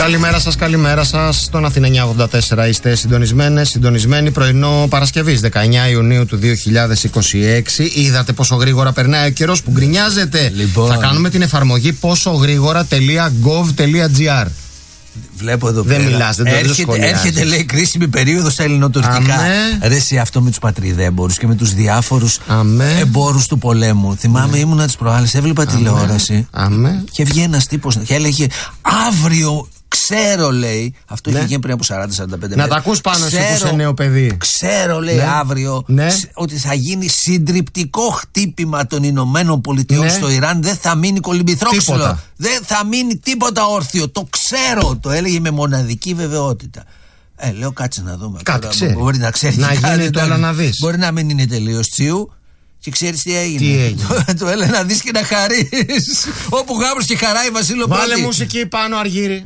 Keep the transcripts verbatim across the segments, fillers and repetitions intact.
Καλημέρα σας, καλημέρα σας. Στον Αθήνα εννιακόσια ογδόντα τέσσερα είστε συντονισμένες, συντονισμένοι πρωινό Παρασκευής δεκαεννέα Ιουνίου του δύο χιλιάδες είκοσι έξι. Είδατε πόσο γρήγορα περνάει ο καιρός που γκρινιάζετε? Λοιπόν. Θα κάνουμε την εφαρμογή ποσογρήγορα.gov.gr. Βλέπω εδώ δεν πέρα. Μιλάς, δεν το έρχεται, έρχεται λέει κρίσιμη περίοδος στα ελληνοτουρκικά. Ρε εσύ αυτό με τους πατριδέμπορους και με τους διάφορους εμπόρους του πολέμου. Θυμάμαι ήμουνα τις προάλλες, έβλεπα Αμέ. τηλεόραση Αμέ. και βγαίνει ένας τύπος και έλεγε αύριο. Ξέρω, λέει, αυτό ναι. είχε γίνει πριν από σαράντα σαράντα πέντε Να τα ακούς πάνω εσύ που είσαι νέο παιδί. Ξέρω, λέει, ναι. αύριο ναι. ότι θα γίνει συντριπτικό χτύπημα των Ηνωμένων Πολιτειών ναι. στο Ιράν. Δεν θα μείνει κολυμπηθρόξυλο. Δεν θα μείνει τίποτα όρθιο. Το ξέρω, το έλεγε με μοναδική βεβαιότητα. Ε, λέω κάτσε να δούμε. Κάτι ξέρει. Μπορεί να ξέρει. Να γίνει το έλα να δεις. Μπορεί να μην είναι τελείως τσίου. Και ξέρεις τι έγινε? Τι έγινε? το, το έλα να δεις και να χαρείς. Όπου γάμπρος και χαράει Βασίλο Πρώτη. Βάλε μουσική πάνω, Αργύρι.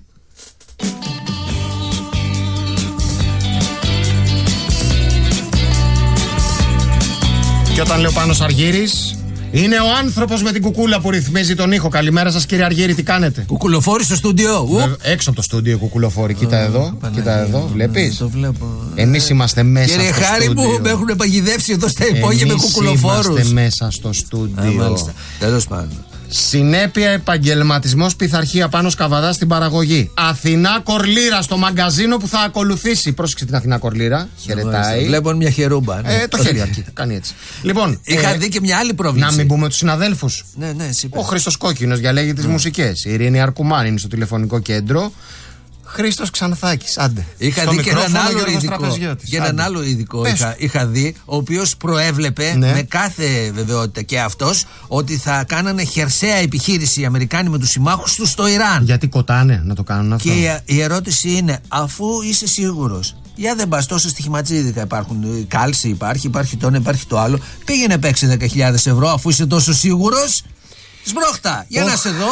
Και όταν λέω Πάνος Αργύρης, είναι ο άνθρωπος με την κουκούλα που ρυθμίζει τον ήχο. Καλημέρα σας, κύριε Αργύρη, τι κάνετε? Κουκουλοφόρη στο στούντιο. Έξω από το στούντιο κουκουλοφόρη. Κοίτα εδώ, κοίτα εδώ, βλέπεις? Το βλέπω. Εμείς είμαστε μέσα Κύριε στο Χάρη στούντιο. μου, με έχουν παγιδεύσει εδώ στα υπόγεια με κουκουλοφόρους. Είμαστε μέσα στο στούντιο. Τέλος πάντων. Συνέπεια, επαγγελματισμός, πειθαρχία, πάνω Καβαδά στην παραγωγή. Αθηνά Κορλήρα στο μαγκαζίνο που θα ακολουθήσει. Πρόσεξε την Αθηνά Κορλήρα. Χαιρετάει. Βλέπω μια χερούμπα. Ναι. Ε, το χέρι αρκεί. Κάνει έτσι. Λοιπόν, είχα ε, δει και μια άλλη πρόβληση. Να μην πούμε τους συναδέλφους. Ναι, ναι, ο Χρήστος Κόκκινος διαλέγει τις mm. μουσικές. Η Ειρήνη Αρκουμάνη είναι στο τηλεφωνικό κέντρο. Χρήστος Ξανθάκης, άντε. Είχα στο δει και έναν άλλο ειδικό. Και έναν άλλο ειδικό είχα, είχα δει, ο οποίος προέβλεπε ναι. με κάθε βεβαιότητα και αυτός ότι θα κάνανε χερσαία επιχείρηση οι Αμερικάνοι με τους συμμάχους τους στο Ιράν. Γιατί κοτάνε να το κάνουν αυτό? Και η, η ερώτηση είναι, αφού είσαι σίγουρος, για δεν πας τόσο στοιχηματζίδικα υπάρχουν. Κάλση υπάρχει, υπάρχει το ένα, υπάρχει το άλλο. Πήγαινε παίξει δέκα χιλιάδες ευρώ αφού είσαι τόσο σίγουρος. Σμπρόχτα, για oh. να σε δω.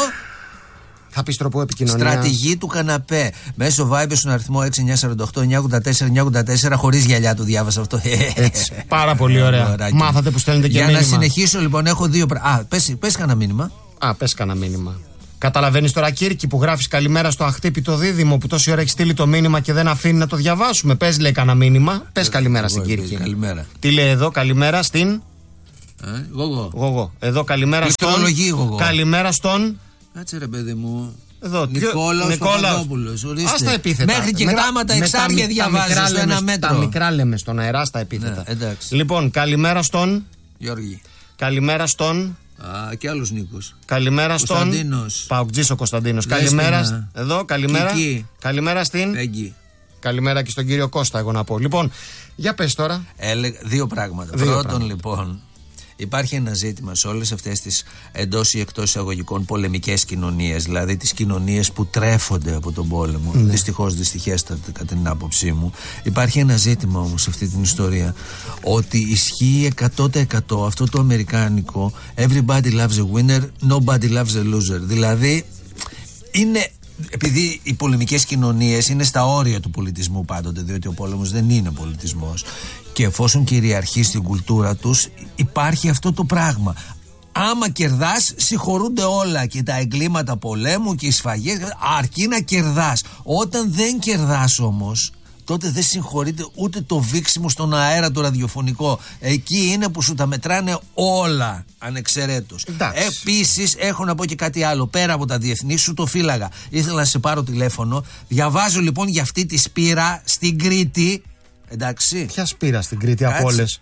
Θα πεις τρόπο επικοινωνία. Στρατηγή του καναπέ. Μέσω Viber στον αριθμό έξι εννιά τέσσερα οκτώ εννιά ογδόντα τέσσερα εννιά ογδόντα τέσσερα. Χωρίς γυαλιά το διάβασα αυτό. Έτσι, πάρα πολύ ωραία. Μάθατε που στέλνετε και για μήνυμα. Για να συνεχίσω λοιπόν, έχω δύο πράγματα. Α, πες, πες κανένα μήνυμα. Α, πες κανένα μήνυμα. Καταλαβαίνεις τώρα, Κύρκη, που γράφεις καλημέρα στο αχτύπητο δίδυμο που τόση ώρα έχει στείλει το μήνυμα και δεν αφήνει να το διαβάσουμε? Πες, λέει, κανένα μήνυμα. Πες καλημέρα στην Κύρκη. Καλημέρα. Τι λέει εδώ, καλημέρα στην. Γογό. Γογό. Εδώ καλημέρα στον. Καλημέρα στον. Κάτσε ρε παιδί μου. Εδώ, Νικόλαος Παπαδόπουλος. Ας τα επίθετα. Μέχρι και με γράμματα εξάρια διαβάζεις στο ένα μέτρο. Τα μικρά λέμε στον αερά στα επίθετα. Ναι, λοιπόν, καλημέρα στον Γιώργη. Καλημέρα στον. Α, και άλλος Νίκος. Καλημέρα στον Κωνσταντίνος. Παοκτζής ο Κωνσταντίνος. Καλημέρα. Εδώ, καλημέρα. Κική. Καλημέρα στην. Πέγγι. Καλημέρα και στον κύριο Κώστα, εγώ να πω. Λοιπόν, για πες τώρα. Έλε, δύο πράγματα. Δύο Πρώτον, πράγματα. λοιπόν, υπάρχει ένα ζήτημα σε όλες αυτές τις εντός ή εκτός εισαγωγικών πολεμικές κοινωνίες, δηλαδή τις κοινωνίες που τρέφονται από τον πόλεμο. Ναι. Δυστυχώς, δυστυχέστατα κατά την άποψή μου. Υπάρχει ένα ζήτημα όμως σε αυτή την ιστορία, ότι ισχύει εκατό τοις εκατό αυτό το αμερικάνικο everybody loves a winner, nobody loves a loser. Δηλαδή, είναι. Επειδή οι πολεμικές κοινωνίες είναι στα όρια του πολιτισμού πάντοτε, διότι ο πόλεμος δεν είναι πολιτισμός, και εφόσον κυριαρχεί στην κουλτούρα τους, υπάρχει αυτό το πράγμα. Άμα κερδάς, συγχωρούνται όλα, και τα εγκλήματα πολέμου και οι σφαγές, αρκεί να κερδάς. Όταν δεν κερδάς όμως, τότε δεν συγχωρείται ούτε το βήξιμο στον αέρα το ραδιοφωνικό. Εκεί είναι που σου τα μετράνε όλα ανεξαιρέτως. Επίσης, έχω να πω και κάτι άλλο. Πέρα από τα διεθνή, σου το φύλαγα. Ήθελα να σε πάρω τηλέφωνο. Διαβάζω λοιπόν για αυτή τη σπήρα στην Κρήτη. Εντάξει. Ποια σπήρα στην Κρήτη από όλες?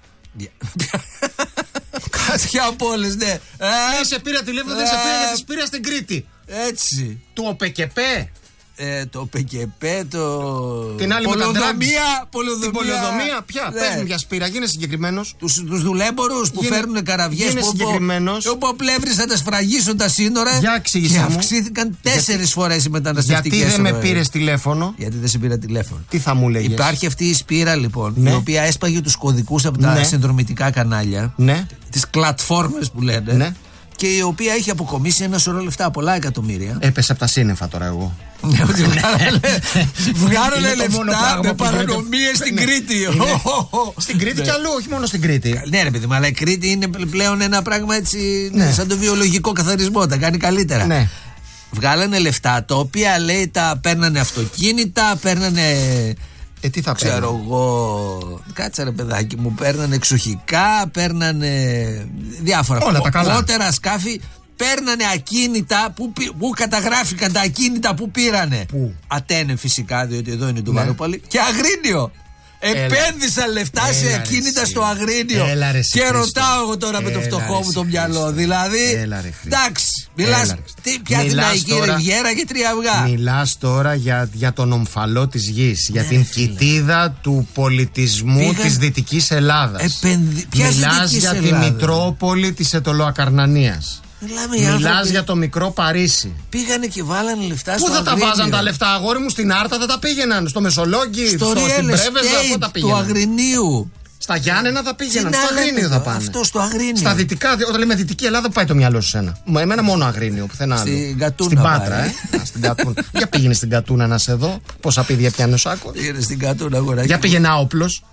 Ποια από όλες, ναι. Δεν σε πήρα τηλέφωνο, δεν σε πήρα για τη σπήρα στην Κρήτη. Έτσι. Του ΟΠΕΚΕΠΕ. Ε, το ΠΚΠ, το. Την άλλη πολεοδομία. Πολεοδομία. Πολεοδομία. Ποια? Ναι. Πες μου για σπήρα, γίνε συγκεκριμένος. Τους, τους δουλέμπορους που γίνε, φέρνουν καραβιές. Γίνε συγκεκριμένος. Όπου απλεύρισαν θα τα σφραγίσουν τα σύνορα. Για εξήγησέ και μου. αυξήθηκαν τέσσερις φορές οι μεταναστευτικές. Γιατί δεν με πήρες τηλέφωνο? Γιατί δεν σε πήρα τηλέφωνο. Τι θα μου λέγες? Υπάρχει αυτή η σπήρα λοιπόν, ναι. η οποία έσπαγε τους κωδικούς από τα ναι. συνδρομητικά κανάλια. Ναι. Τις πλατφόρμες που λένε. Ναι. Και η οποία έχει αποκομίσει ένα σωρό λεφτά, πολλά εκατομμύρια. Έπεσε από τα σύννεφα τώρα εγώ. Βγάλανε λεφτά με παρανομίες στην Κρήτη. Στην Κρήτη κι αλλού, όχι μόνο στην Κρήτη. Ναι, ρε παιδί μου, αλλά η Κρήτη είναι πλέον ένα πράγμα έτσι σαν το βιολογικό καθαρισμό. Τα κάνει καλύτερα. Βγάλανε λεφτά τα οποία λέει τα παίρνανε αυτοκίνητα, παίρνανε. Ε, τι θα ξέρω παίρνανε? εγώ. Κάτσε ρε παιδάκι μου, παίρνανε εξοχικά, παίρνανε διάφορα. Όλα τα καλά. Κότερα σκάφη. Παίρνανε ακίνητα που, που καταγράφηκαν τα ακίνητα που πήρανε. Πού? Ατένε φυσικά, διότι εδώ είναι του Βαρούπολη. Ναι. Και Αγρίνιο. Επένδυσαν λεφτά έλα, σε ακίνητα στο Αγρίνιο. Έλα, ρε, και ρωτάω εγώ τώρα έλα, με το φτωχό ρε, μου το μυαλό. Δηλαδή. Έλα, ρε, εντάξει. Μιλάς. Ποια Αθηναϊκή Ριβιέρα και τρία αυγά. Μιλάς τώρα για, για τον ομφαλό της γης. Για την κοιτίδα του πολιτισμού Πήγαν... της Δυτικής Ελλάδας. Επενδυ... Μιλάς για Ελλάδα? Τη Μητρόπολη της Ετωλοακαρνανίας. Μιλάς άνθρωποι... για το μικρό Παρίσι. Πήγανε και βάλανε λεφτά. Πού στο θα τα βάζαν τα λεφτά, αγόρι μου? Στην Άρτα θα τα πήγαιναν. Στο Μεσολόγγι, στο, στο στην Πρέβεζα, πού τα πήγαιναν? Του Αγρινίου. Στα Γιάννενα θα πήγαιναν. Στο Αγρίνιο θα πάνε. Αυτό στο Αγρίνιο. Στα δυτικά, όταν λέμε Δυτική Ελλάδα, πάει το μυαλό σου ένα. Εμένα μόνο Αγρίνιο, πουθενά άλλο. Στην Κατούνα. Στην Πάτρα, ε. Στην Κατούνα. Για πήγαινε στην Κατούνα να σε δω. Πόσα πίδια πιάνει ο Σάκος. Πήγαινε στην Κατούνα, αγοράκι. Για πήγαινε άοπλος.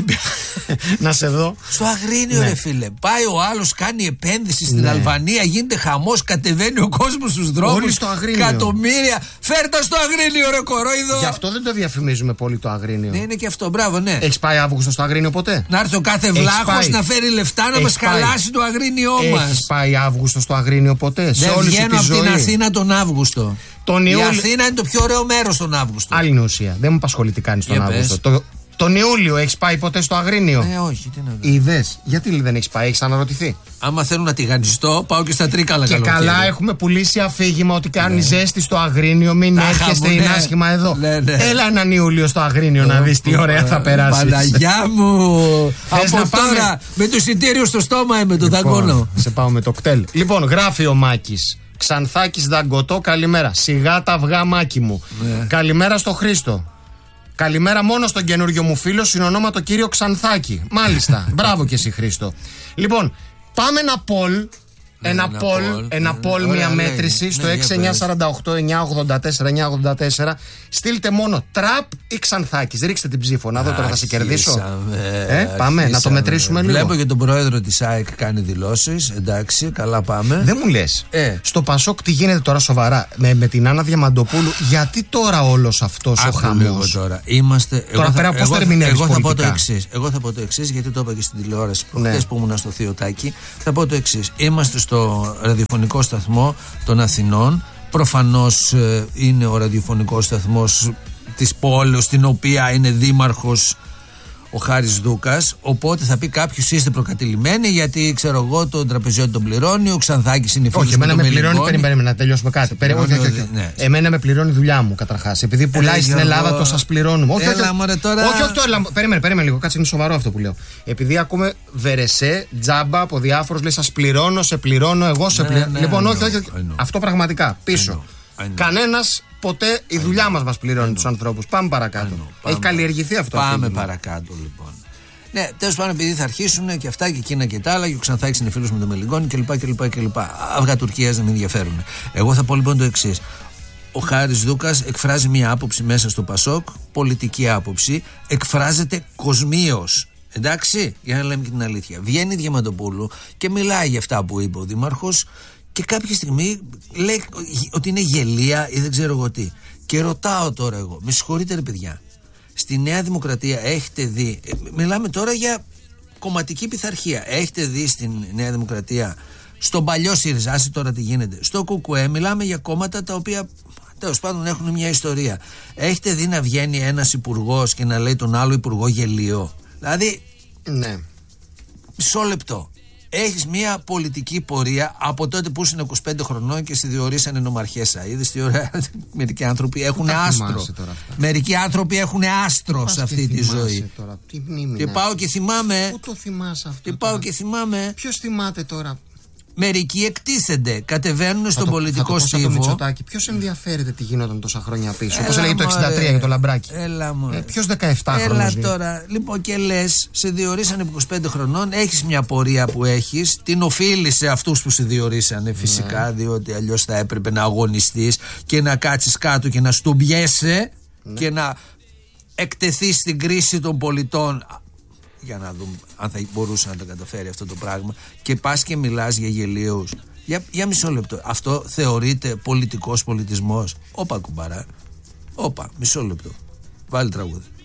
Να σε δω. Στο Αγρίνιο, ναι. Ρε φίλε. Πάει ο άλλος, κάνει επένδυση στην ναι. Αλβανία, γίνεται χαμός, κατεβαίνει ο κόσμος στους δρόμους. Όλοι στο Αγρίνιο. Εκατομμύρια. Φέρτα στο Αγρίνιο, ρε κορόιδο. Γι' αυτό δεν το διαφημίζουμε πολύ το Αγρίνιο. Ναι, είναι και αυτό, μπράβο, ναι. Έχεις πάει Αύγουστο στο Αγρίνιο ποτέ? Να έρθει ο κάθε βλάχος να φέρει λεφτά να μας χαλάσει το Αγρίνιό μας. Έχεις πάει Αύγουστο στο Αγρίνιο ποτέ? Δεν βγαίνω από την Αθήνα τον Αύγουστο. Η Αθήνα είναι το πιο ωραίο μέρος τον Αύγουστο. Άλλη είναι ουσία. Δεν μου απασχολεί τι κάνεις τον Αύγουστο. Τον Ιούλιο έχεις πάει ποτέ στο Αγρίνιο? Ε, όχι, τι να δω. Είδες, γιατί δεν έχεις πάει, έχεις αναρωτηθεί? Άμα θέλω να τηγανιστώ, πάω και στα Τρίκαλα. Και καλοκαίρι. Καλά έχουμε πουλήσει αφήγημα ότι κάνει ναι. ζέστη στο Αγρίνιο, μην τα έρχεστε, είναι ναι. άσχημα εδώ. Ναι, ναι. Έλα έναν Ιούλιο στο Αγρίνιο ναι. να δεις τι ωραία θα περάσεις. Παναγιά μου! Από τώρα με το εισιτήριο στο στόμα είμαι το δαγκώνω. Σε πάω με το κτέλ. Λοιπόν, γράφει ο Μάκης. Ξανθάκης Δαγκωτό, καλημέρα. Σιγά τα αυγά, Μάκη μου. Ναι. Καλημέρα στο Χρήστο. Καλημέρα μόνο στον καινούριο μου φίλο, συνονόματο κύριο Ξανθάκη. Μάλιστα. Μπράβο και εσύ, Χρήστο. Λοιπόν, πάμε ένα poll. Ναι, ένα poll, ένα poll, ναι, μια ωραία, μέτρηση ναι, στο ναι, έξι εννιά τέσσερα οκτώ εννιά ογδόντα τέσσερα εννιά ογδόντα τέσσερα. Στείλτε μόνο τραπ ή Ξανθάκης. Ρίξτε την ψήφο. Να δω τώρα, θα σε κερδίσω. Ε, πάμε, αρχίσαμε. Να το μετρήσουμε λίγο. Βλέπω και τον πρόεδρο της ΑΕΚ κάνει δηλώσεις. Εντάξει, καλά πάμε. Δεν μου λες. Ε. Στο Πασόκ τι γίνεται τώρα σοβαρά με, με την Άννα Διαμαντοπούλου? Γιατί τώρα όλος αυτός ο χαμός? Τώρα είμαστε. Τώρα πέρα πώς το ερμηνεύεις εγώ, πολιτικά? θα πω το εξής. Εγώ θα πω το εξής, γιατί το είπα και στην τηλεόραση προχθές ναι. που ήμουν στο Θεοτάκι. Θα πω το εξής. Είμαστε στο ραδιοφωνικό σταθμό των Αθηνών. Προφανώς ε, είναι ο ραδιοφωνικός σταθμός της πόλης, στην οποία είναι δήμαρχος ο Χάρης Δούκας. Οπότε θα πει κάποιος είστε προκατηλημένοι, γιατί ξέρω εγώ τον τραπεζιώτη τον πληρώνει, ο Ξανθάκης είναι φίλος. Όχι, εμένα με πληρώνει. Περίμενε να τελειώσουμε κάτι. Περί, όχι, όχι, όχι. Ναι. Εμένα με πληρώνει η δουλειά μου καταρχάς. Επειδή πουλάει ε, στην Ελλάδα, εγώ... το σας πληρώνουμε. Όχι, έλα, όχι, μωρέ, τώρα... όχι, όχι, τώρα... περίμενε, περίμενε λίγο. Κάτσε, είναι σοβαρό αυτό που λέω. Επειδή ακούμε βερεσέ, τζάμπα από διάφορους, λέει σας πληρώνω, σε πληρώνω, εγώ σε πληρώνω. Ναι, ναι, λοιπόν, όχι, όχι. Αυτό πραγματικά πίσω. Κανένας ποτέ η δουλειά μας μας πληρώνει τους ανθρώπους. Πάμε παρακάτω. Know, πάμε. Έχει καλλιεργηθεί αυτό. Πάμε παρακάτω λοιπόν. Ναι, τέλος πάντων, επειδή θα αρχίσουν και αυτά και εκείνα και τα άλλα, και ο Ξανθάκης είναι φίλος με τον Μελιγόνη κλπ. κλπ, κλπ. Αυγά Τουρκίας δεν με ενδιαφέρουν. Εγώ θα πω λοιπόν το εξής. Ο Χάρης Δούκας εκφράζει μια άποψη μέσα στο Πασόκ, πολιτική άποψη, εκφράζεται κοσμίως. Εντάξει, για να λέμε και την αλήθεια. Βγαίνει η Διαμαντοπούλου και μιλάει για αυτά που είπε ο Δήμαρχος. Και κάποια στιγμή λέει ότι είναι γελία ή δεν ξέρω εγώ τι. Και ρωτάω τώρα εγώ, με συγχωρείτε ρε παιδιά, στη Νέα Δημοκρατία έχετε δει, μιλάμε τώρα για κομματική πειθαρχία, έχετε δει στην Νέα Δημοκρατία, στον παλιό ΣΥΡΙΖΑ, άσε τώρα τι γίνεται, στο ΚΚΕ, μιλάμε για κόμματα τα οποία τέλος πάντων έχουν μια ιστορία. Έχετε δει να βγαίνει ένας υπουργός και να λέει τον άλλο υπουργό γελίο? Δηλαδή, ναι. Μισό λεπτό. Έχεις μια πολιτική πορεία από τότε που ήσουν είκοσι πέντε χρονών και σε διορίσανε νομαρχέσα. Είδες τι ωραία. Μερικοί άνθρωποι έχουν άστρο. Μερικοί άνθρωποι έχουν άστρο Πας σε αυτή τη ζωή. Τώρα. Τι μνήμη, και ναι. πάω και θυμάμαι. Πού το θυμάσαι αυτό? Και πάω τώρα. Και θυμάμαι. Ποιος θυμάται τώρα? Μερικοί εκτίθενται, κατεβαίνουν στον το, πολιτικό στίβο. Ποιος ενδιαφέρεται τι γινόταν τόσα χρόνια πίσω? Όπως έλεγε το εξήντα τρία για το Λαμπράκι. Έλα μου. Ε, ποιος δεκαεπτά χρόνος? Έλα τώρα. Λοιπόν, και λες, σε διορίσανε είκοσι πέντε χρονών, έχεις μια πορεία που έχεις, την οφείλεις σε αυτούς που σε διορίσανε φυσικά, ναι. Διότι αλλιώς θα έπρεπε να αγωνιστείς και να κάτσεις κάτω και να στουμπιέσαι, ναι. Και να εκτεθείς στην κρίση των πολιτών. Για να δούμε αν θα μπορούσε να το καταφέρει αυτό το πράγμα. Και πας και μιλάς για γελίους. Για, για μισό λεπτό. Αυτό θεωρείται πολιτικός πολιτισμός? Όπα κουμπαρά. Όπα, μισό λεπτό. Βάλει τραγούδι.